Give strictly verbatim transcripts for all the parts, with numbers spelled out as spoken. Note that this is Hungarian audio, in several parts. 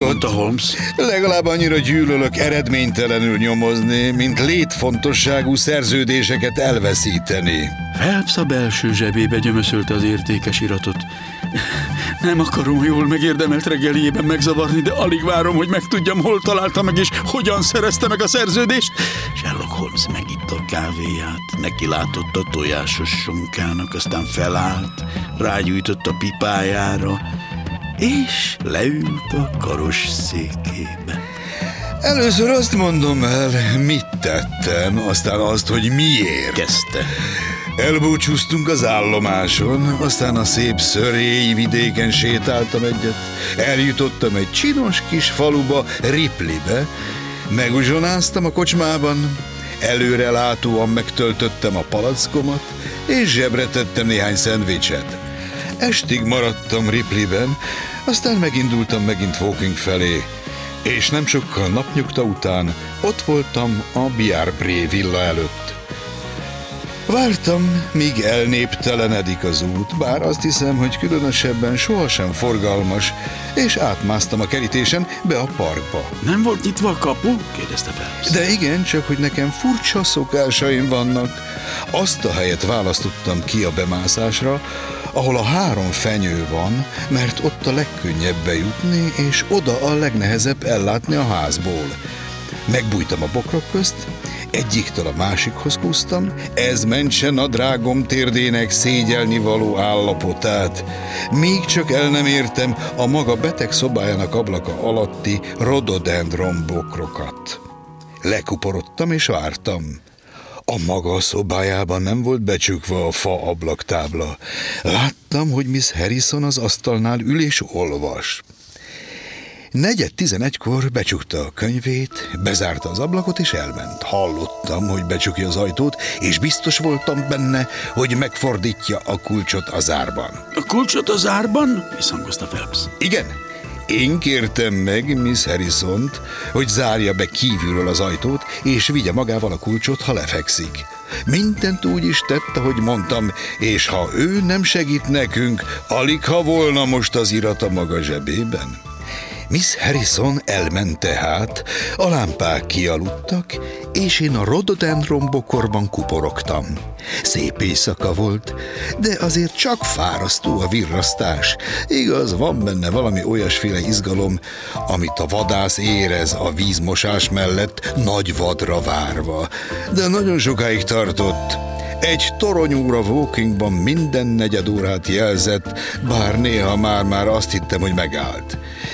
mondta Holmes. Legalább annyira gyűlölök eredménytelenül nyomozni, mint létfontosságú szerződéseket elveszíteni. Phelps a belső zsebébe gyömöszölte az értékes iratot. Nem akarom jól megérdemelt reggeliében megzavarni, de alig várom, hogy megtudjam, hol találta meg és hogyan szerezte meg a szerződést. Sherlock Holmes megitta a kávéját, neki látott a tojásos sonkának, aztán felállt, rágyújtott a pipájára, és leült a karosszékébe. Először azt mondom el, mit tettem, aztán azt, hogy miért. Kezdte. Elbúcsúztunk az állomáson, aztán a szép szöréi vidéken sétáltam egyet. Eljutottam egy csinos kis faluba, Ripleybe. Meguzsonáztam a kocsmában, előrelátóan megtöltöttem a palackomat, és zsebre tettem néhány szendvicset. Estig maradtam Ripleyben, aztán megindultam megint Woking felé, és nem sokkal napnyugta után ott voltam a Biarbré villa előtt. Vártam, míg elnéptelenedik az út, bár azt hiszem, hogy különösebben sohasem forgalmas, és átmásztam a kerítésen be a parkba. Nem volt nyitva a kapu? Kérdezte Phelps. De igen, csak hogy nekem furcsa szokásaim vannak. Azt a helyet választottam ki a bemászásra, ahol a három fenyő van, mert ott a legkönnyebb bejutni, és oda a legnehezebb ellátni a házból. Megbújtam a bokrok közt, egyiktől a másikhoz kúsztam, ez mentse nadrágom térdének szégyelnivaló állapotát. Még csak el nem értem a maga beteg szobájának ablaka alatti rhododendron bokrokat. Lekuporodtam és vártam. A maga szobájában nem volt becsukva a fa ablaktábla. Láttam, hogy Miss Harrison az asztalnál ül és olvas. Negyed tizenegykor becsukta a könyvét, bezárta az ablakot és elment. Hallottam, hogy becsukja az ajtót, és biztos voltam benne, hogy megfordítja a kulcsot a zárban. A kulcsot a zárban? Visszhangozta Phelps. Igen. Én kértem meg Miss Harrisont, hogy zárja be kívülről az ajtót, és vigye magával a kulcsot, ha lefekszik. Mindent úgy is tett, ahogy mondtam, és ha ő nem segít nekünk, alig ha volna most az irat a maga zsebében. Miss Harrison elment tehát, a lámpák kialudtak, és én a rhododendron bokorban kuporogtam. Szép éjszaka volt, de azért csak fárasztó a virrasztás. Igaz, van benne valami olyasféle izgalom, amit a vadász érez a vízmosás mellett nagy vadra várva. De nagyon sokáig tartott. Egy toronyóra Wokingban minden negyed órát jelzett, bár néha már-már azt hittem, hogy megállt.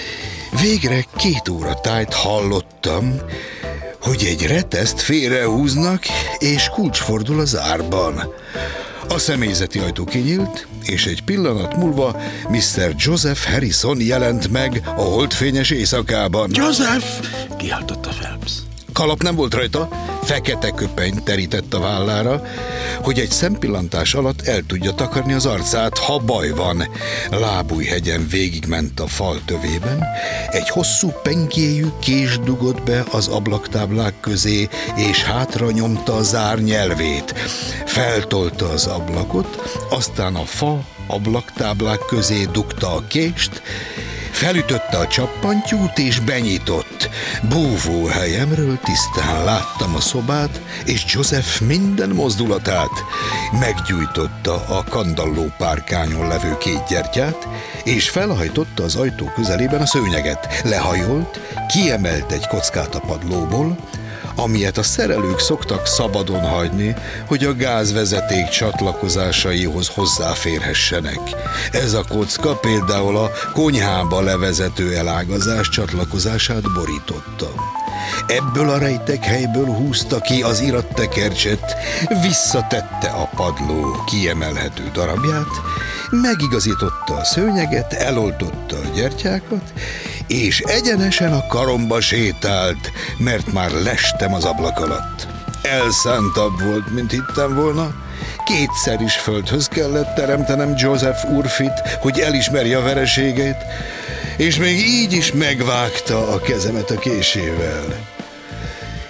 Végre két óra tájt hallottam, hogy egy reteszt félrehúznak, és kulcs fordul a zárban. A személyzeti ajtó kinyílt, és egy pillanat múlva miszter Joseph Harrison jelent meg a holdfényes éjszakában. Joseph! Kiáltotta Phelps. Kalap nem volt rajta, fekete köpeny terített a vállára, hogy egy szempillantás alatt el tudja takarni az arcát, ha baj van. Lábújhegyen végigment a fal tövében, egy hosszú penkéjű kés dugott be az ablaktáblák közé, és hátra nyomta a zár nyelvét. Feltolta az ablakot, aztán a fa ablaktáblák közé dugta a kést, felütötte a csappantyút és benyitott. Búvó helyemről tisztán láttam a szobát, és Joseph minden mozdulatát. Meggyújtotta a kandalló párkányon levő két gyertyát, és felhajtotta az ajtó közelében a szőnyeget. Lehajolt, kiemelt egy kockát a padlóból, amilyet a szerelők szoktak szabadon hagyni, hogy a gázvezeték csatlakozásaihoz hozzáférhessenek. Ez a kocka például a konyhába levezető elágazás csatlakozását borította. Ebből a rejtek helyből húzta ki az irattekercset, visszatette a padló kiemelhető darabját, megigazította a szőnyeget, eloltotta a gyertyákat, és egyenesen a karomba sétált, mert már lestem az ablak alatt. Elszántabb volt, mint hittem volna. Kétszer is földhöz kellett teremtenem Joseph úrfit, hogy elismerje a vereségét, és még így is megvágta a kezemet a késével.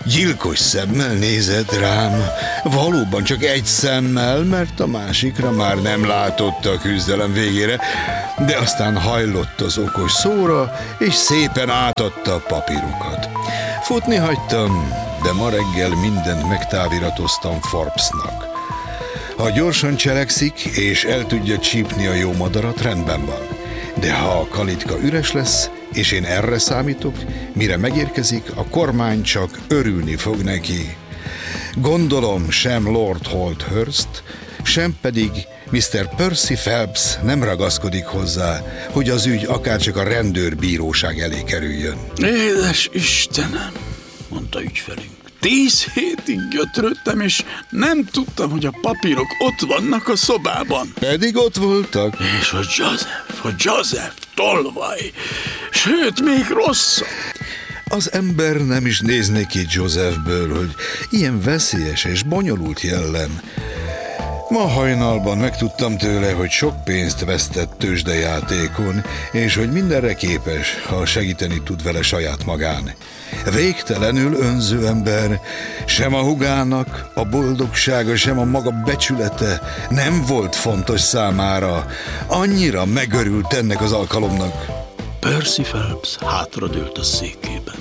Gyilkos szemmel nézett rám, valóban csak egy szemmel, mert a másikra már nem látott a küzdelem végére, de aztán hajlott az okos szóra, és szépen átadta a papírokat. Futni hagytam, de ma reggel mindent megtáviratoztam Forbesnak. Ha gyorsan cselekszik, és el tudja csípni a jó madarat, rendben van. De ha a kalitka üres lesz, és én erre számítok, mire megérkezik, a kormány csak örülni fog neki. Gondolom sem Lord Holdhurst, sem pedig miszter Percy Phelps nem ragaszkodik hozzá, hogy az ügy akárcsak a rendőrbíróság elé kerüljön. Édes Istenem, mondta ügyfelünk. Tíz hétig gyötrődtem, és nem tudtam, hogy a papírok ott vannak a szobában. Pedig ott voltak. És a Joseph, a Joseph tolvaj, sőt, még rosszabb. Az ember nem is nézné ki Josephből, hogy ilyen veszélyes és bonyolult jellem. Ma hajnalban megtudtam tőle, hogy sok pénzt vesztett tőzsdejátékon, és hogy mindenre képes, ha segíteni tud vele saját magán. Végtelenül önző ember, sem a húgának a boldogsága, sem a maga becsülete nem volt fontos számára. Annyira megörült ennek az alkalomnak. Percy Phelps hátradőlt a székében.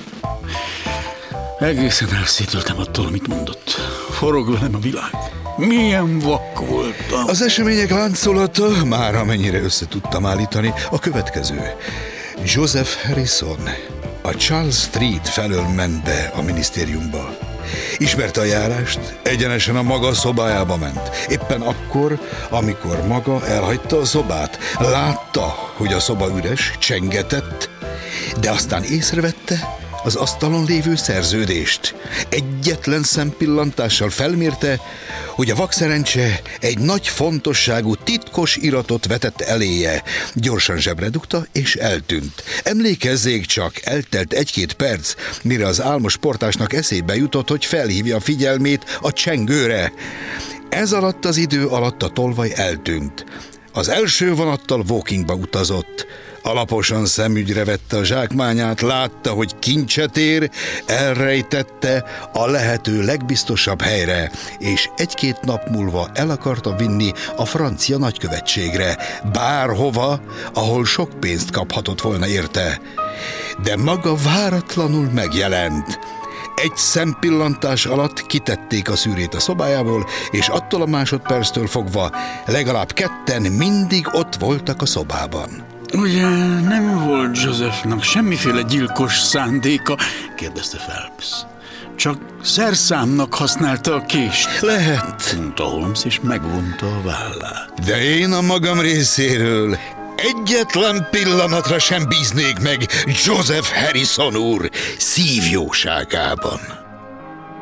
Egészen elszétöltem attól, amit mondott. Forog velem a világ. Milyen vak voltam. Az események láncolata, már amennyire össze tudtam állítani, a következő. Joseph Harrison a Charles Street felől ment be a minisztériumba. Ismerte a járást, egyenesen a maga szobájába ment. Éppen akkor, amikor maga elhagyta a szobát, látta, hogy a szoba üres, csengetett, de aztán észrevette az asztalon lévő szerződést. Egyetlen szempillantással felmérte, hogy a vakszerencse egy nagy fontosságú titkos iratot vetett eléje. Gyorsan zsebre dugta, és eltűnt. Emlékezzék csak, eltelt egy-két perc, mire az álmos portásnak eszébe jutott, hogy felhívja a figyelmét a csengőre. Ez alatt az idő alatt a tolvaj eltűnt. Az első vonattal Wokingba utazott. Alaposan szemügyre vette a zsákmányát, látta, hogy kincset ér, elrejtette a lehető legbiztosabb helyre, és egy-két nap múlva el akarta vinni a francia nagykövetségre, bárhova, ahol sok pénzt kaphatott volna érte. De maga váratlanul megjelent. Egy szempillantás alatt kitették a szűrét a szobájából, és attól a másodperctől fogva legalább ketten mindig ott voltak a szobában. Ugye nem volt Josephnak semmiféle gyilkos szándéka? Kérdezte Phelps. Csak szerszámnak használta a kést. Lehet, mondta Holmes, és megvonta a vállát. De én a magam részéről egyetlen pillanatra sem bíznék meg Joseph Harrison úr szívjóságában.